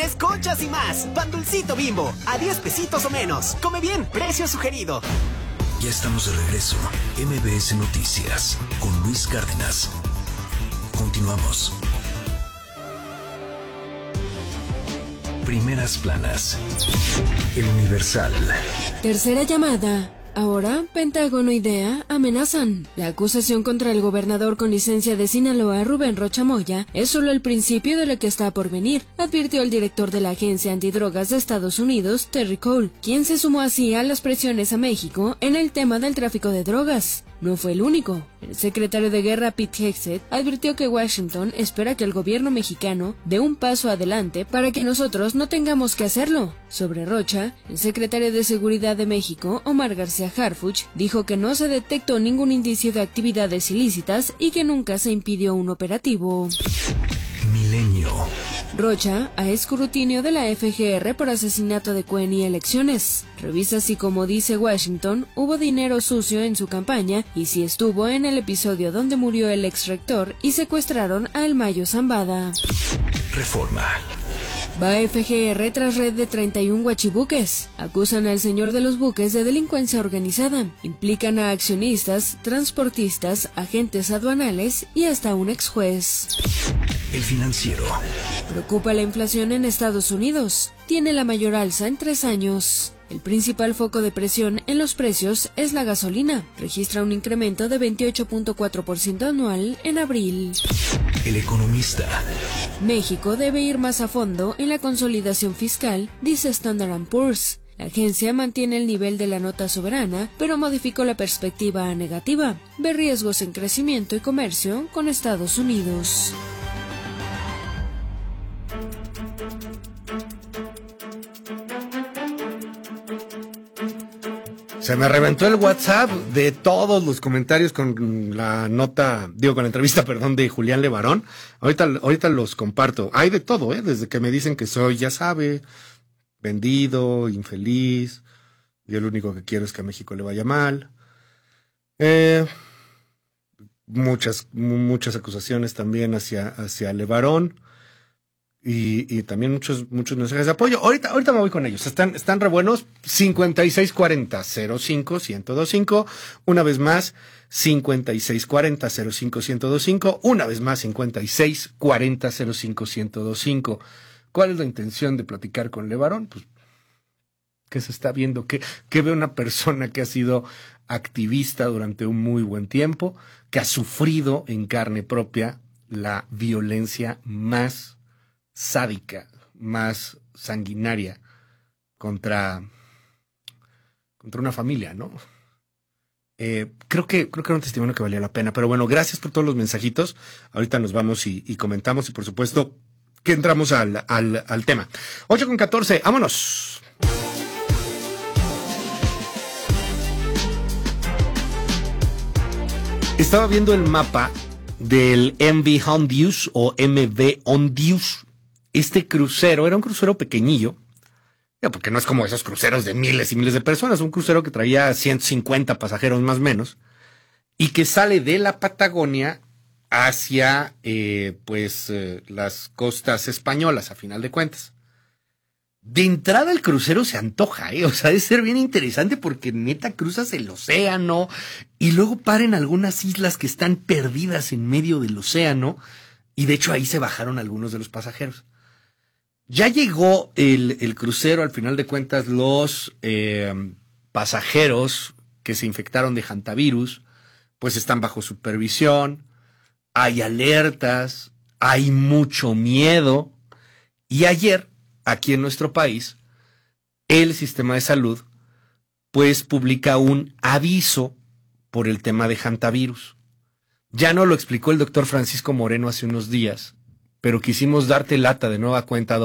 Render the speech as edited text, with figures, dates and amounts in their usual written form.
Conchas y más. Pan Dulcito Bimbo, a 10 pesitos o menos. Come bien, precio sugerido. Ya estamos de regreso. MBS Noticias con Luis Cárdenas. Continuamos. Primeras planas. El Universal. Tercera llamada. Ahora, Pentágono y DEA amenazan. La acusación contra el gobernador con licencia de Sinaloa, Rubén Rocha Moya, es solo el principio de lo que está por venir, advirtió el director de la Agencia Antidrogas de Estados Unidos, Terry Cole, quien se sumó así a las presiones a México en el tema del tráfico de drogas. No fue el único. El secretario de Guerra, Pete Hegseth, advirtió que Washington espera que el gobierno mexicano dé un paso adelante para que nosotros no tengamos que hacerlo. Sobre Rocha, el secretario de Seguridad de México, Omar García Harfuch, dijo que no se detectó ningún indicio de actividades ilícitas y que nunca se impidió un operativo. Milenio. Rocha a escrutinio de la FGR por asesinato de Cuen y elecciones. Revisa si, como dice Washington, hubo dinero sucio en su campaña y si estuvo en el episodio donde murió el ex rector y secuestraron a El Mayo Zambada. Reforma. Va FGR tras red de 31 guachibuques. Acusan al señor de los buques de delincuencia organizada. Implican a accionistas, transportistas, agentes aduanales y hasta un ex juez. El Financiero. Preocupa la inflación en Estados Unidos. Tiene la mayor alza en 3 años. El principal foco de presión en los precios es la gasolina. Registra un incremento de 28.4% anual en abril. El Economista. México debe ir más a fondo en la consolidación fiscal, dice Standard & Poor's. La agencia mantiene el nivel de la nota soberana, pero modificó la perspectiva a negativa. Ve riesgos en crecimiento y comercio con Estados Unidos. Se me reventó el WhatsApp de todos los comentarios con la nota, con la entrevista, de Julián Levarón. Ahorita los comparto. Hay de todo, desde que me dicen que soy, ya sabe, vendido, infeliz. Yo lo único que quiero es que a México le vaya mal. Muchas acusaciones también hacia Levarón. Y también muchos mensajes de apoyo. Ahorita me voy con ellos. Están re buenos. 5640-05-1025. Una vez más, 5640-05-1025. Una vez más, 5640-05-1025. ¿Cuál es la intención de platicar con Levarón? Pues, ¿qué se está viendo? ¿Qué ve una persona que ha sido activista durante un muy buen tiempo, que ha sufrido en carne propia la violencia más sádica, más sanguinaria contra una familia, ¿no? Creo que era un testimonio que valía la pena, pero bueno, gracias por todos los mensajitos. Ahorita nos vamos y comentamos y por supuesto que entramos al tema. 8:14, vámonos. Estaba viendo el mapa del MV Hondius o MV Hondius. Este crucero era un crucero pequeñillo, porque no es como esos cruceros de miles y miles de personas, un crucero que traía 150 pasajeros más o menos, y que sale de la Patagonia hacia las costas españolas, a final de cuentas. De entrada el crucero se antoja, o sea, debe ser bien interesante porque neta cruzas el océano y luego para en algunas islas que están perdidas en medio del océano, y de hecho ahí se bajaron algunos de los pasajeros. Ya llegó el crucero, al final de cuentas, los pasajeros que se infectaron de hantavirus, pues están bajo supervisión, hay alertas, hay mucho miedo. Y ayer, aquí en nuestro país, el sistema de salud, pues publica un aviso por el tema de hantavirus. Ya no lo explicó el doctor Francisco Moreno hace unos días, pero quisimos darte lata de nueva cuenta,